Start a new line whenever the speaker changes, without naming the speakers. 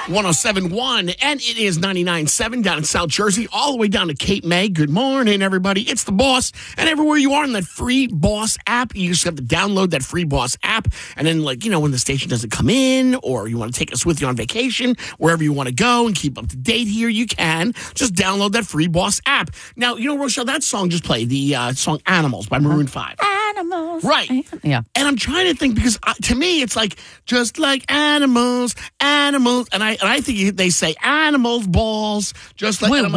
107.1, and it is 99.7 down in South Jersey, all the way down to Cape May. Good morning, everybody. It's the Boss, and everywhere you are in that free Boss app, you just have to download that free Boss app, and then, when the station doesn't come in, or you want to take us with you on vacation, wherever you want to go and keep up to date here, you can. Just download that free Boss app. Now, Rochelle, that song just played, the song Animals by Maroon 5.
Animals.
Right.
Yeah.
And I'm trying to think, because to me, it's like, just like animals, and I think they say animals, balls, just like...